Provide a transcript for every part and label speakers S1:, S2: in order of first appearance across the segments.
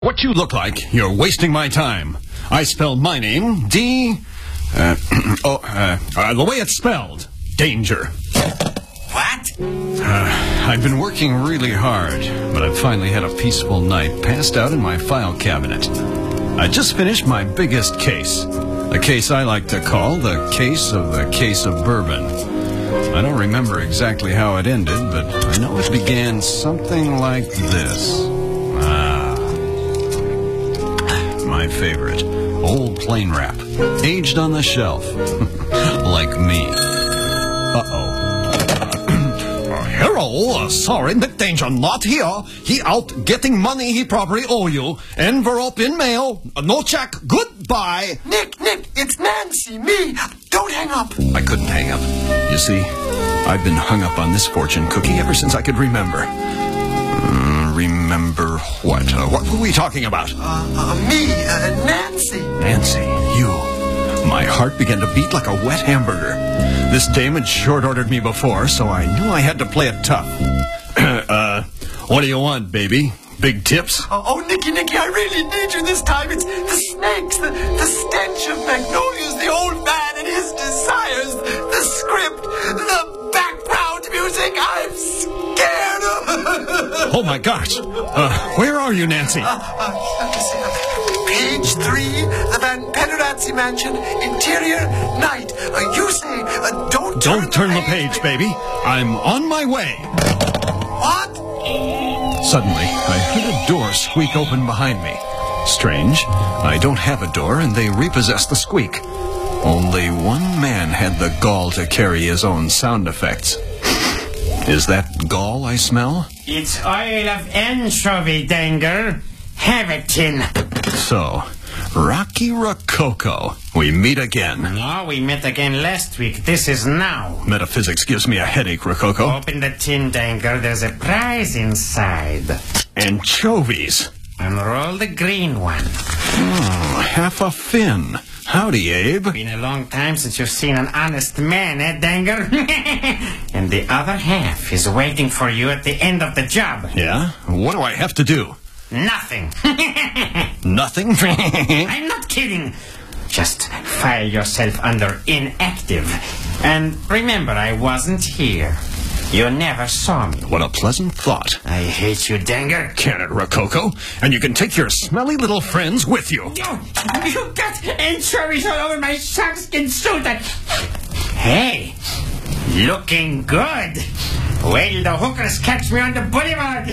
S1: What you look like, you're wasting my time. I spelled my name, the way it's spelled, Danger.
S2: What?
S1: I've been working really hard, but I've finally had a peaceful night passed out in my file cabinet. I just finished my biggest case, a case I like to call the case of bourbon. I don't remember exactly how it ended, but I know it began something like this. My favorite, old plain wrap, aged on the shelf, like me.
S3: Hello, sorry, Nick Danger not here. He out getting money he probably owe you. Envelope in mail, no check, goodbye.
S2: Nick, it's Nancy, me. Don't hang up.
S1: I couldn't hang up. You see, I've been hung up on this fortune cookie ever since I could remember. Remember what? What were we talking about?
S2: Me, Nancy.
S1: Nancy, you. My heart began to beat like a wet hamburger. This dame had short-ordered me before, so I knew I had to play it tough. What do you want, baby? Big tips?
S2: Oh, Nicky, I really need you this time. It's the snakes, the stench of magnolias, the old man and his desires, the script, the background music. I'm scared.
S3: Oh my gosh. Where are you, Nancy?
S2: Page 3, the Van Pennerazzi Mansion, interior, night. You say, don't
S3: turn the page, baby. I'm on my way.
S2: What?
S1: Suddenly, I heard a door squeak open behind me. Strange. I don't have a door, and they repossessed the squeak. Only one man had the gall to carry his own sound effects. Is that gall I smell?
S4: It's oil of anchovy, Danger. Have it, tin.
S1: So, Rocky Rococo, we meet again.
S4: No, we met again last week. This is now.
S1: Metaphysics gives me a headache, Rococo.
S4: Open the tin, Danger. There's a prize inside.
S1: Anchovies.
S4: Unroll the green one.
S1: Half a fin. Howdy, Abe.
S4: Been a long time since you've seen an honest man, Danger? And the other half is waiting for you at the end of the job.
S1: Yeah? What do I have to do?
S4: Nothing.
S1: Nothing?
S4: I'm not kidding. Just file yourself under inactive. And remember, I wasn't here. You never saw me.
S1: What a pleasant thought.
S4: I hate you, Danger.
S1: Can it, Rococo? And you can take your smelly little friends with you.
S4: You got anchovies all over my sharkskin suit. Hey, looking good. Wait till the hookers catch me on the boulevard.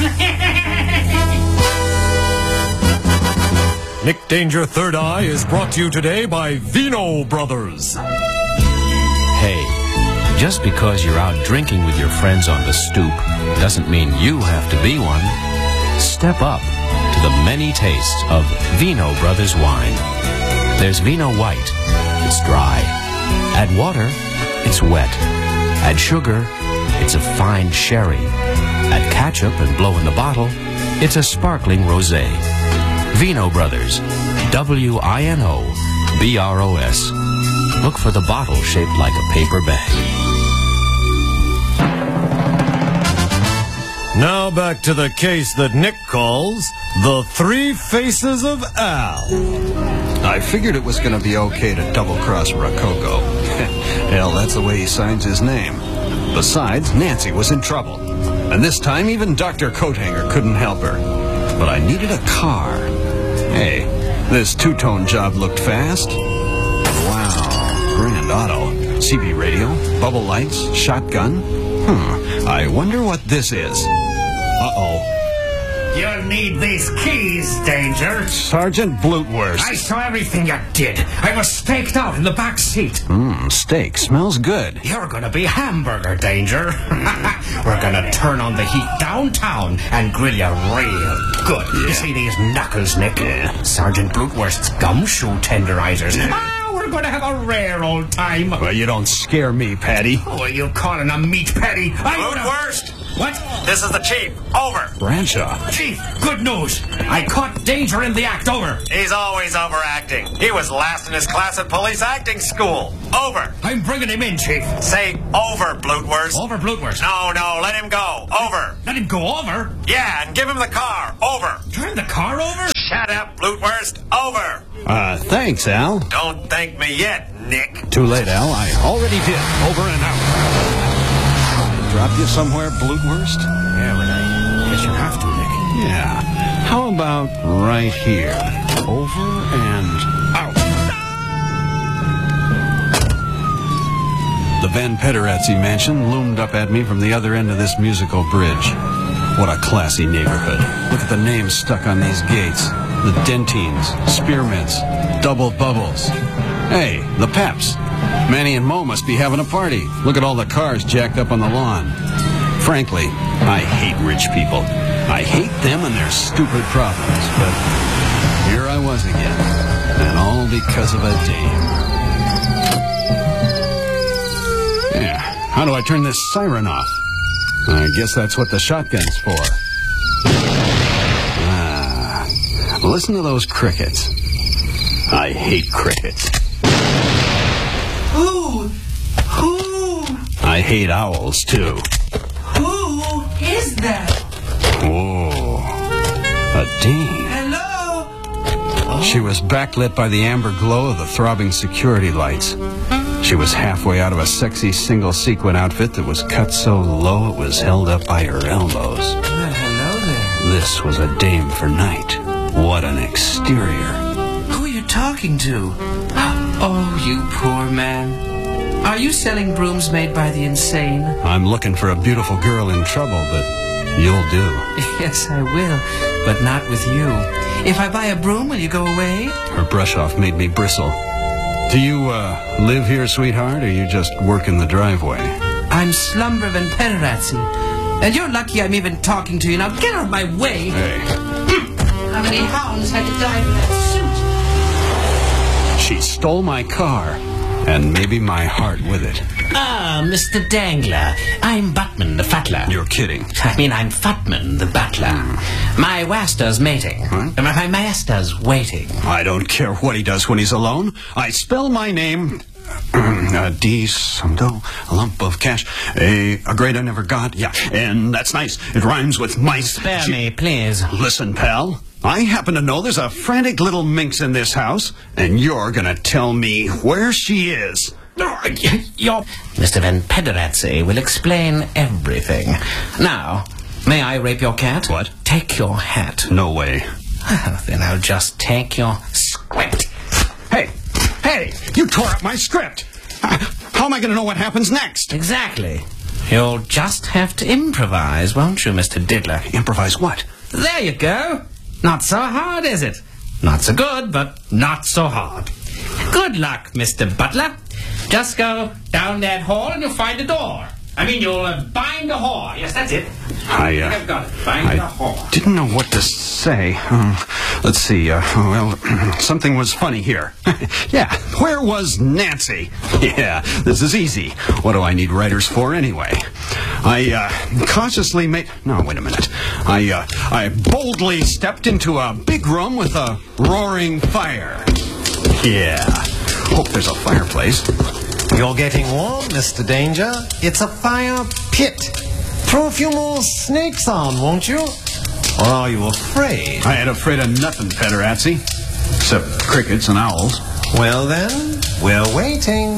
S3: Nick Danger Third Eye is brought to you today by Vino Brothers.
S5: Hey, just because you're out drinking with your friends on the stoop doesn't mean you have to be one. Step up to the many tastes of Vino Brothers wine. There's Vino White. It's dry. Add water. It's wet. Add sugar. It's a fine sherry. Add ketchup and blow in the bottle. It's a sparkling rosé. Vino Brothers. WINO BROS. Look for the bottle shaped like a paper bag.
S3: Now back to the case that Nick calls The Three Faces of Al.
S1: I figured it was going to be okay to double-cross Rococo. Hell, that's the way he signs his name. Besides, Nancy was in trouble. And this time, even Dr. Coathanger couldn't help her. But I needed a car. Hey, this two-tone job looked fast. Wow, grand auto. CB radio, bubble lights, shotgun. I wonder what this is. Uh-oh.
S4: You'll need these keys, Danger.
S1: Sergeant Blutwurst.
S4: I saw everything you did. I was staked out in the back seat.
S1: Steak smells good.
S4: You're gonna be hamburger, Danger. We're gonna turn on the heat downtown and grill you real good.
S1: Yeah.
S4: You see these knuckles, Nick?
S1: Yeah.
S4: Sergeant Blutwurst's gumshoe tenderizers. We're gonna have a rare old time.
S1: Well, you don't scare me, Patty.
S4: Oh, are you calling a meat patty?
S2: Blutwurst!
S4: What?
S6: This is the chief. Over.
S1: Bradshaw.
S4: Chief, good news. I caught Danger in the act. Over.
S6: He's always overacting. He was last in his class at police acting school. Over.
S4: I'm bringing him in, Chief.
S6: Say over, Blutwurst.
S4: Over, Blutwurst.
S6: No, let him go. Over.
S4: Let him go over?
S6: Yeah, and give him the car. Over.
S4: Turn the car over?
S6: Shut up, Blutwurst. Over.
S1: Thanks, Al.
S6: Don't thank me yet, Nick.
S1: Too late, Al. I already did. Over and out. Drop you somewhere, Blutwurst?
S4: Yeah, but I guess you have to, Nick.
S1: Yeah. How about right here? Over and out. The Van Pederazzi mansion loomed up at me from the other end of this musical bridge. What a classy neighborhood. Look at the names stuck on these gates. The Dentines, Spearmints, Double Bubbles. Hey, the Peps. Manny and Mo must be having a party. Look at all the cars jacked up on the lawn. Frankly, I hate rich people. I hate them and their stupid problems. But here I was again. And all because of a dame. Yeah, how do I turn this siren off? I guess that's what the shotgun's for. Listen to those crickets. I hate crickets.
S2: Who?
S1: I hate owls, too.
S2: Who is that?
S1: Oh, a dame.
S2: Hello?
S1: She was backlit by the amber glow of the throbbing security lights. She was halfway out of a sexy single sequin outfit that was cut so low it was held up by her elbows.
S2: Hello there.
S1: This was a dame for night. What an exterior.
S2: Who are you talking to? Oh, you poor man. Are you selling brooms made by the insane?
S1: I'm looking for a beautiful girl in trouble, but you'll do.
S2: Yes, I will, but not with you. If I buy a broom, will you go away?
S1: Her brush-off made me bristle. Do you, live here, sweetheart, or you just work in the driveway?
S2: I'm Slumber Van Pederazzi, and you're lucky I'm even talking to you. Now get out of my way.
S1: Hey.
S2: How many hounds had to die for that
S1: She stole my car, and maybe my heart with it.
S4: Ah, Mr. Dangler. I'm Batman, the Fatler.
S1: You're kidding.
S4: I mean, I'm Fatman, the Battler. My master's mating. My master's waiting.
S1: I don't care what he does when he's alone. I spell my name... D, some dough, a lump of cash, a grade I never got. Yeah, and that's nice. It rhymes with mice.
S4: Spare me, please.
S1: Listen, pal. I happen to know there's a frantic little minx in this house, and you're gonna tell me where she is.
S4: Mr. Van Pederazzi will explain everything. Now, may I rape your cat?
S1: What?
S4: Take your hat.
S1: No way.
S4: Then I'll just take your script.
S1: Hey, you tore up my script. How am I gonna know what happens next?
S4: Exactly. You'll just have to improvise, won't you, Mr. Diddler?
S1: Improvise what?
S4: There you go. Not so hard, is it? Not so good, but not so hard. Good luck, Mr. Butler. Just go down that hall and you'll find a door. I mean, you'll bind the whore. Yes, that's it. I've got it. Bind the whore.
S1: Didn't know what to say. Let's see. Well, something was funny here. Yeah, where was Nancy? Yeah, this is easy. What do I need writers for anyway? I cautiously made... No, wait a minute. I boldly stepped into a big room with a roaring fire. Yeah, hope there's a fireplace.
S7: You're getting warm, Mr. Danger. It's a fire pit. Throw a few more snakes on, won't you? Or are you afraid?
S1: I ain't afraid of nothing, Pederazzi. Except crickets and owls.
S7: Well then, we're waiting.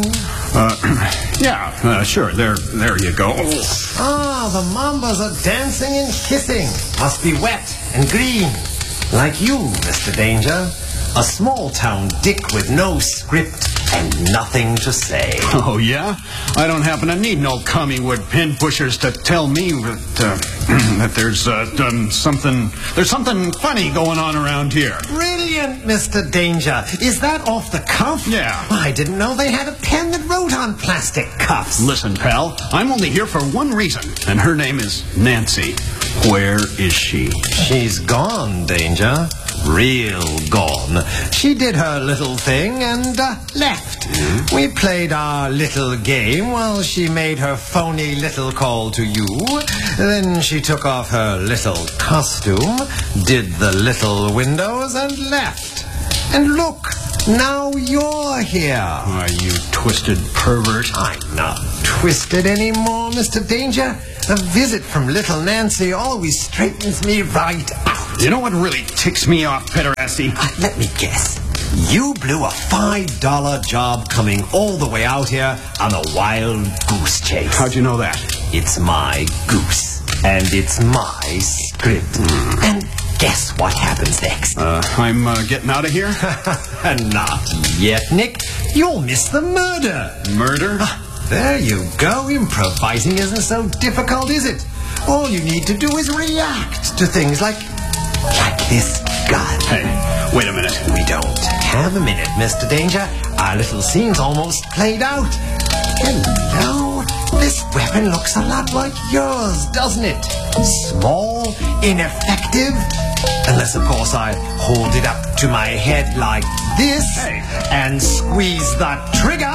S1: Sure. There you go.
S7: Ah, the mambas are dancing and kissing. Must be wet and green. Like you, Mr. Danger. A small-town dick with no script and nothing to say.
S1: Oh, yeah? I don't happen to need no commie-wood pin pushers to tell me that there's something funny going on around here.
S7: Brilliant, Mr. Danger. Is that off the cuff?
S1: Yeah.
S7: I didn't know they had a pen that wrote on plastic cuffs.
S1: Listen, pal, I'm only here for one reason, and her name is Nancy. Where is she?
S7: She's gone, Danger. real gone. She did her little thing and left. We played our little game while she made her phony little call to you. Then she took off her little costume, did the little windows and left. And look, now you're here.
S1: Why, you twisted pervert.
S7: I'm not twisted anymore, Mr. Danger. A visit from little Nancy always straightens me right out.
S1: You know what really ticks me off, pederasty?
S7: Let me guess. You blew a $5 job coming all the way out here on a wild goose chase.
S1: How'd you know that?
S7: It's my goose, and it's my script. And guess what happens next?
S1: I'm getting out of here?
S7: Not yet, Nick. You'll miss the murder.
S1: Murder?
S7: There you go. Improvising isn't so difficult, is it? All you need to do is react to things like this gun.
S1: Hey, wait a minute.
S7: We don't have a minute, Mr. Danger. Our little scene's almost played out. Hello. This weapon looks a lot like yours, doesn't it? Small, ineffective. Unless, of course, I hold it up to my head like this and squeeze the trigger.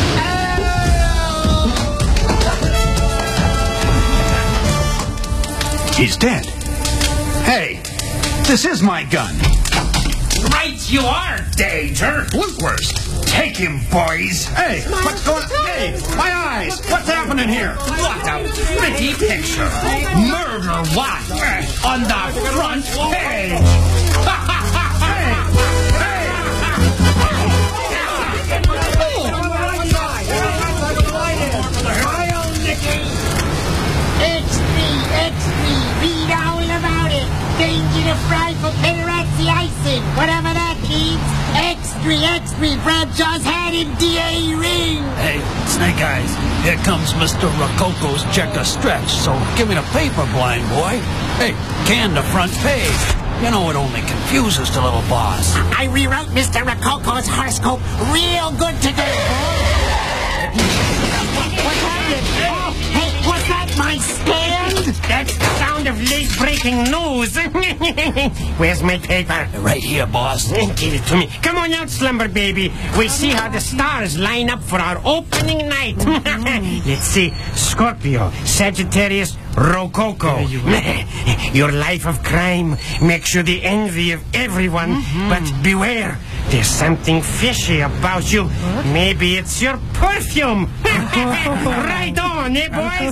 S1: He's dead. Hey, this is my gun.
S4: Right you are, Danger.
S1: Blutwurst.
S4: Take him, boys.
S1: Hey, what's going on? Hey, my eyes. What's happening here?
S4: What a pretty picture. Murder one on the front page.
S8: Read all about it. Danger to fry for pederasty icing. Whatever that means. Extra, Bradshaw's had him DA ring.
S3: Hey, Snake Eyes, here comes Mr. Rococo's check a stretch, so give me the paper, blind boy. Hey, can the front page. You know, it only confuses the little boss.
S8: I rewrote Mr. Rococo's horoscope real good today, boy. What's happening? Oh, hey, what's that, my stand?
S4: That's the sound of late-breaking news. Where's my paper?
S3: Right here, boss.
S4: Give it to me. Come on out, Slumber Baby. We see how the stars line up for our opening night. Let's see. Scorpio, Sagittarius, Rococo. Your life of crime makes you the envy of everyone. But beware. There's something fishy about you. Maybe it's your perfume. Right on, eh, boys?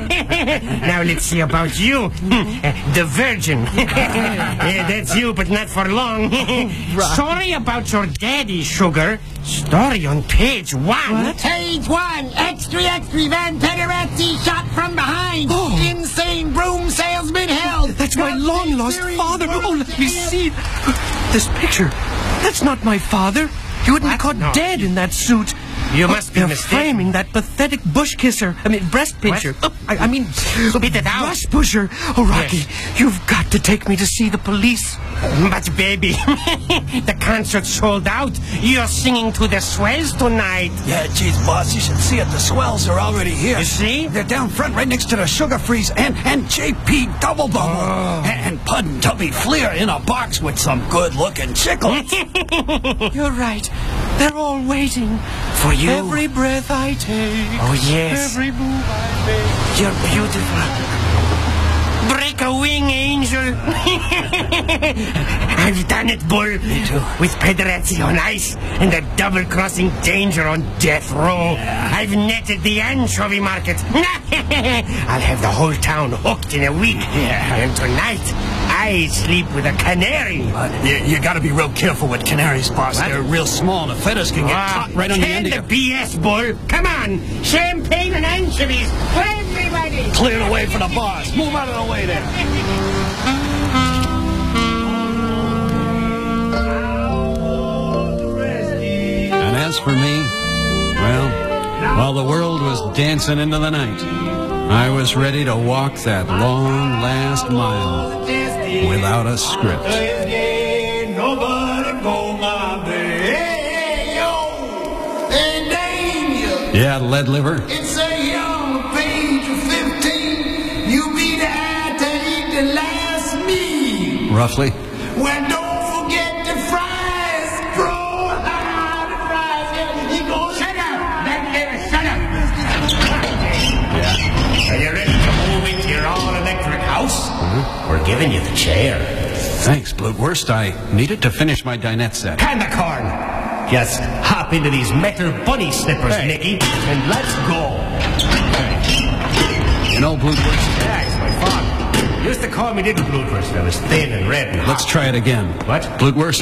S4: Now let's see about you. The Virgin. Yeah, that's you, but not for long. Sorry about your daddy, Sugar. Story on page 1.
S8: What? Page 1. Extra, Van Pederasty shot from behind. Insane broom salesman held.
S3: That's my long-lost father. Oh, let me see. This picture. That's not my father. He wouldn't be caught dead in that suit.
S4: You must be
S3: They're
S4: mistaken.
S3: framing that pathetic bush kisser. I mean, breast pincher. I mean,
S4: Spit it out.
S3: brush pusher. Oh, Rocky, you've got to take me to see the police.
S4: But baby, the concert's sold out. You're singing to the swells tonight.
S3: Yeah, geez, boss, you should see it. The swells are already here.
S4: You see?
S3: They're down front right next to the Sugar Freeze and J.P. Double Bubble. And Pud and Tubby Fleer in a box with some good-looking chicklets. You're right. They're all waiting
S4: For you.
S3: Every breath I take.
S4: Oh, yes.
S3: Every move I make.
S4: You're beautiful. Break a wing, angel. I've done it, Bull. Me too. With Pederasty on ice and a double-crossing Danger on death row. I've netted the anchovy market. I'll have the whole town hooked in a week. And tonight, I sleep with a canary.
S3: You gotta be real careful with canaries, boss.
S4: What?
S3: They're real small and the feathers can get caught right on the end of
S4: the
S3: your...
S4: BS, Bull. Come on. Champagne and anchovies for everybody.
S3: Clear the way for the boss. Move out of the way there.
S1: And as for me, well, while the world was dancing into the night, I was ready to walk that long last mile without a script. Yeah, lead liver.
S2: It's a young page of 15. You be the eye to eat the last meal.
S1: Roughly.
S2: Well, don't
S7: we're giving you the chair.
S1: Thanks, Blutwurst. I need it to finish my dinette set.
S7: Can the corn! Just hop into these metal bunny slippers, Nicky, and let's go.
S1: You know, Blutwurst?
S7: Yeah, it's my father. Used to call me Little Blutwurst. I was thin and red and hot.
S1: Let's try it again.
S7: What?
S1: Blutwurst.